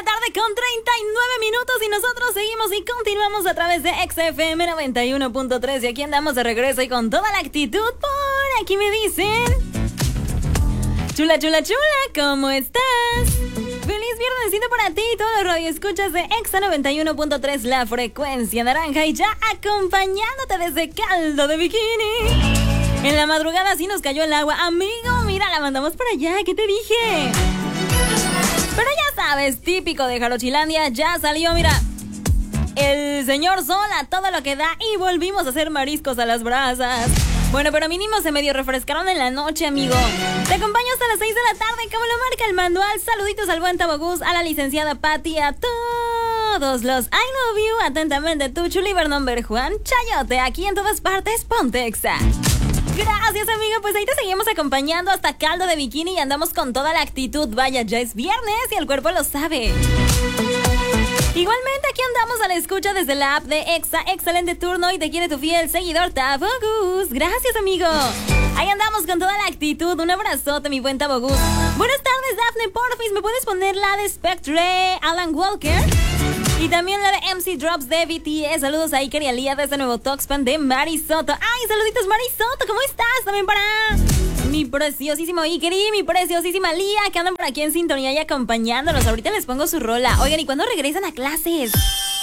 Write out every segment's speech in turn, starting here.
la tarde con 39 minutos y nosotros seguimos y continuamos a través de XFM 91.3 y aquí andamos de regreso y con toda la actitud. Por aquí me dicen: chula, chula, chula, ¿cómo estás? Feliz viernesito para ti y todos los radioescuchas de Exa 91.3, la frecuencia naranja, y ya acompañándote desde Caldo de Bikini. En la madrugada sí nos cayó el agua. Amigo, mira, la mandamos para allá, ¿qué te dije? Pero ya sabes, típico de Jarochilandia, ya salió, mira, el señor Sol a todo lo que da y volvimos a hacer mariscos a las brasas. Bueno, pero mínimo se medio refrescaron en la noche, amigo. Te acompaño hasta las 6 de la tarde, como lo marca el manual. Saluditos al buen Tabogus, a la licenciada Patti, a todos los I love you. Atentamente, tu Chuliver Number Juan Chayote, aquí en todas partes, ponte Exa. Gracias, amiga, pues ahí te seguimos acompañando hasta Caldo de Bikini y andamos con toda la actitud. Vaya, ya es viernes y el cuerpo lo sabe. Igualmente aquí andamos a la escucha desde la app de Exa. Excelente turno y te quiere tu fiel seguidor Tabogus. Gracias, amigo. Ahí andamos con toda la actitud. Un abrazote, mi buen Tabogus. Buenas tardes, Dafne, porfis, ¿me puedes poner la de Spectre, Alan Walker? Y también la de MC Drops de BTS. Saludos a Iker y a Lía desde Nuevo Tuxpan de Marisoto. ¡Ay, saluditos, Marisoto! ¿Cómo estás? También para mi preciosísimo Iker y mi preciosísima Lía, que andan por aquí en sintonía y acompañándonos. Ahorita les pongo su rola. Oigan, ¿y cuándo regresan a clases?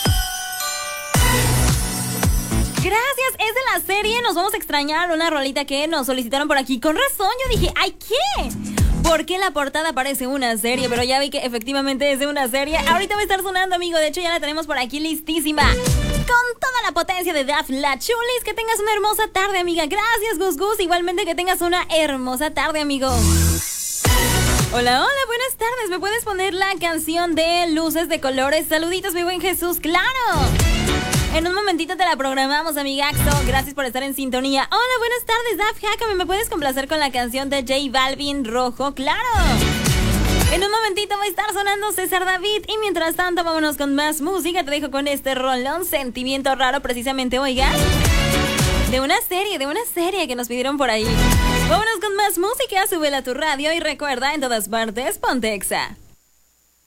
Gracias, es de la serie Nos Vamos a Extrañar, una rolita que nos solicitaron por aquí. Con razón, yo dije, ¿ay qué? ¿Por qué la portada parece una serie? Pero ya vi que efectivamente es de una serie. Ahorita va a estar sonando, amigo. De hecho, ya la tenemos por aquí listísima. Con toda la potencia de Dafne la Chulis. Que tengas una hermosa tarde, amiga. Gracias, Gus Gus. Igualmente que tengas una hermosa tarde, amigo. Hola, hola, buenas tardes. ¿Me puedes poner la canción de Luces de Colores? Saluditos, mi buen Jesús. ¡Claro! En un momentito te la programamos, amigaxo. Gracias por estar en sintonía. Hola, buenas tardes, Daf Hakame. ¿Me puedes complacer con la canción de J Balvin, Rojo? ¡Claro! En un momentito va a estar sonando César David. Y mientras tanto, vámonos con más música. Te dejo con este rolón, Sentimiento Raro, precisamente, oiga, de una serie que nos pidieron por ahí. Vámonos con más música. Súbela a tu radio y recuerda, en todas partes, ponte Exa.